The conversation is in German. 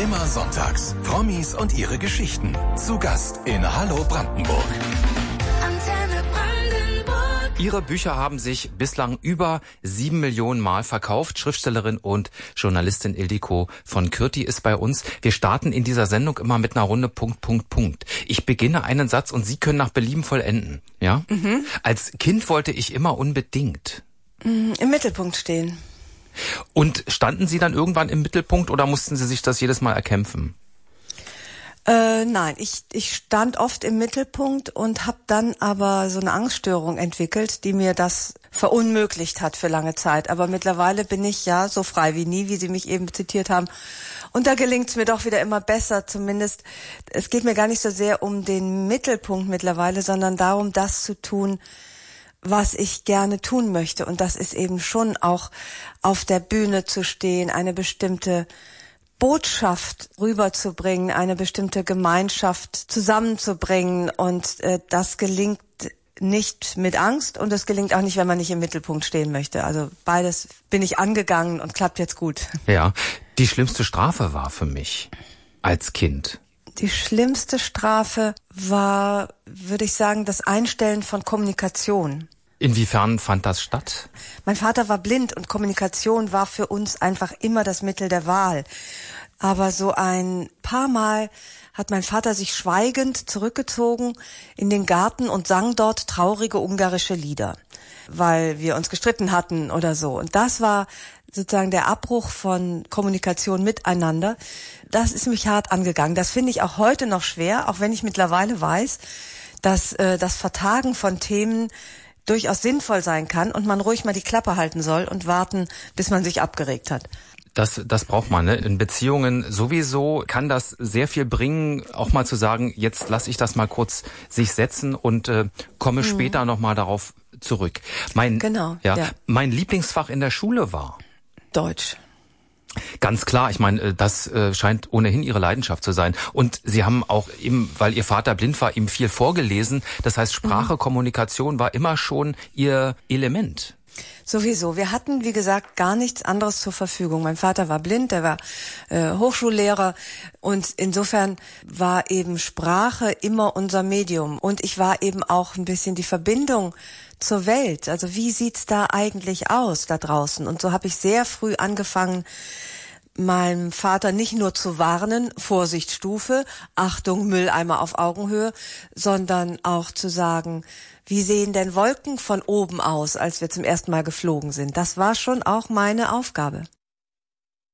Immer sonntags. Promis und ihre Geschichten. Zu Gast in Hallo Brandenburg. Antenne Brandenburg. Ihre Bücher haben sich bislang über 7 Millionen Mal verkauft. Schriftstellerin und Journalistin Ildiko von Kürti ist bei uns. Wir starten in dieser Sendung immer mit einer Runde Punkt. Ich beginne einen Satz und Sie können nach Belieben vollenden. Ja? Als Kind wollte ich immer unbedingt im Mittelpunkt stehen. Und standen Sie dann irgendwann im Mittelpunkt oder mussten Sie sich das jedes Mal erkämpfen? Nein, ich stand oft im Mittelpunkt und habe dann aber so eine Angststörung entwickelt, die mir das verunmöglicht hat für lange Zeit. Aber mittlerweile bin ich ja so frei wie nie, wie Sie mich eben zitiert haben. Und da gelingt es mir doch wieder immer besser, zumindest. Es geht mir gar nicht so sehr um den Mittelpunkt mittlerweile, sondern darum, das zu tun, was ich gerne tun möchte. Und das ist eben schon auch auf der Bühne zu stehen, eine bestimmte Botschaft rüberzubringen, eine bestimmte Gemeinschaft zusammenzubringen. Und das gelingt nicht mit Angst und es gelingt auch nicht, wenn man nicht im Mittelpunkt stehen möchte. Also beides bin ich angegangen und klappt jetzt gut. Ja, die schlimmste Strafe war für mich als Kind. Die schlimmste Strafe war, würde ich sagen, das Einstellen von Kommunikation. Inwiefern fand das statt? Mein Vater war blind und Kommunikation war für uns einfach immer das Mittel der Wahl. Aber so ein paar Mal hat mein Vater sich schweigend zurückgezogen in den Garten und sang dort traurige ungarische Lieder, weil wir uns gestritten hatten oder so. Und das war sozusagen der Abbruch von Kommunikation miteinander. Das ist mich hart angegangen. Das finde ich auch heute noch schwer, auch wenn ich mittlerweile weiß, dass das Vertagen von Themen durchaus sinnvoll sein kann und man ruhig mal die Klappe halten soll und warten, bis man sich abgeregt hat. Das braucht man, ne? In Beziehungen sowieso kann das sehr viel bringen, auch mal zu sagen, jetzt lasse ich das mal kurz sich setzen und komme später nochmal darauf zurück. Mein Lieblingsfach in der Schule war Deutsch. Ganz klar, ich meine, das scheint ohnehin Ihre Leidenschaft zu sein. Und Sie haben auch eben, weil Ihr Vater blind war, ihm viel vorgelesen. Das heißt, Sprache, Kommunikation war immer schon Ihr Element. Sowieso. Wir hatten, wie gesagt, gar nichts anderes zur Verfügung. Mein Vater war blind, der war Hochschullehrer und insofern war eben Sprache immer unser Medium. Und ich war eben auch ein bisschen die Verbindung zur Welt. Also wie sieht's da eigentlich aus da draußen? Und so habe ich sehr früh angefangen, meinem Vater nicht nur zu warnen, Vorsicht Stufe, Achtung Mülleimer auf Augenhöhe, sondern auch zu sagen, wie sehen denn Wolken von oben aus, als wir zum ersten Mal geflogen sind? Das war schon auch meine Aufgabe.